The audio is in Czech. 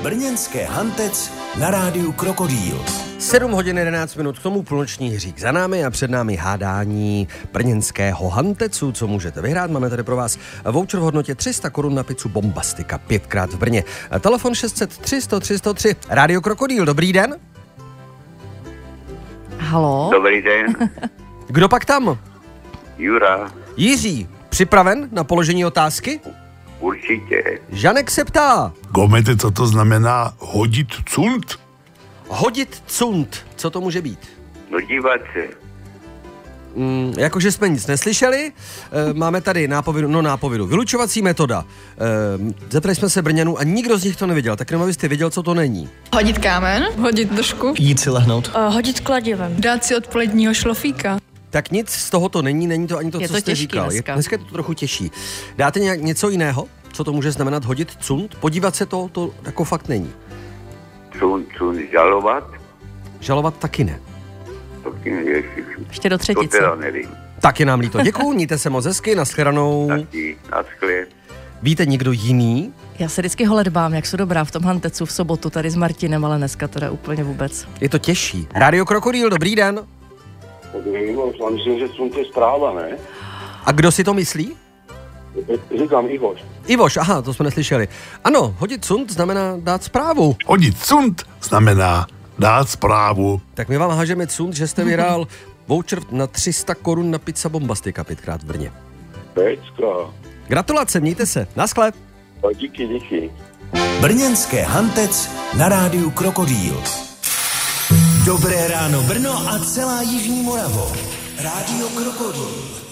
Brněnské Hantec na rádiu Krokodýl. 7 hodin 11 minut, k tomu půlnoční hřík za námi a před námi hádání brněnského Hantecu. Co můžete vyhrát? Máme tady pro vás voucher v hodnotě 300 korun na pizzu Bombastika 5krát v Brně. Telefon 603 103 103. Rádio Krokodýl, dobrý den. Haló? Dobrý den. Kdo pak tam? Jura. Jiří, připraven na položení otázky? Určitě. Žanek se ptá. Gomete, co to znamená hodit cund? Hodit cund. Co to může být? No dívat se. Jakože jsme nic neslyšeli, máme tady nápovědu. Vylučovací metoda. Zeptali jsme se Brňanů a nikdo z nich to nevěděl, tak jenom abyste věděl, co to není. Hodit kámen, hodit držku, Jít si lehnout. hodit kladivem, dát si odpoledního šlofíka. Tak nic z toho to není to ani to, Je co to jste těžký říkal. dneska. Dneska je to trochu těžší. Dáte něco jiného, co to může znamenat hodit cund? Podívat se to jako fakt není. Cun žalovat? Žalovat taky ne. Taky nevěřím. Ještě do To třetice. teda nevím. Taky nám líto. Děkuju, mějte se moc hezky, nashledanou. Taky, naschle. Víte někdo jiný? Já se vždycky holedbám, jak jsou dobrá v tom Hantecu v sobotu tady s Martinem, ale dneska teda úplně vůbec. Je to těžší. Rádio Krokodýl, dobrý den. Já myslím, že cund je zpráva, ne? A kdo si to myslí? Říkám Ivoš. Ivoš, aha, to jsme neslyšeli. Ano, hodit cund znamená dát zprávu. Hodit cund znamená dát zprávu. Tak my vám hážeme cund, že jste vyhrál voucher na 300 korun na pizza Bombastika 5krát v Brně. Pecka. Gratulace, mějte se. Naschle. Díky. Brněnské Hantec na rádiu Krokodýl. Dobré ráno Brno a celá jižní Moravo. Rádio Krokodýl.